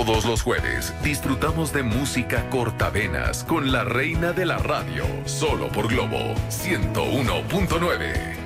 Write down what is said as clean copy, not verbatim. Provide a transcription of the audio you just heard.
Todos los jueves disfrutamos de música cortavenas con la reina de la radio, solo por Globo 101.9.